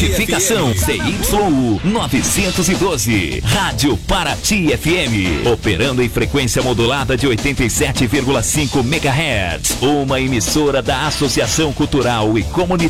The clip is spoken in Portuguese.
Certificação CYU 912. Rádio Paraty FM. Operando em frequência modulada de 87,5 MHz. Uma emissora da Associação Cultural e Comunitária